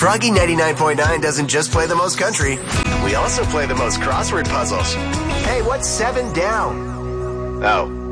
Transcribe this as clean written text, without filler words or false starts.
Froggy 99.9 doesn't just play the most country. We also play the most crossword puzzles. Hey, what's 7 down? Oh.